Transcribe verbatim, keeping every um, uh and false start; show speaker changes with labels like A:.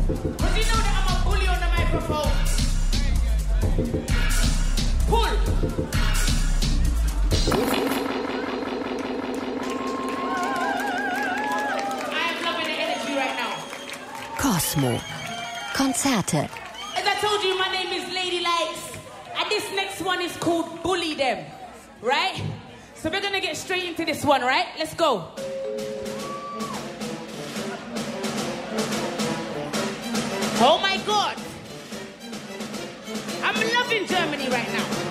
A: Because you know that I'm a bully on the microphone. Pull. I am loving the energy right now.
B: Cosmo. Konzerte.
A: As I told you, my name is Lady Lights. And this next one is called Bully Them. Right? So we're gonna get straight into this one, right? Let's go. Oh my God. I'm loving Germany right now.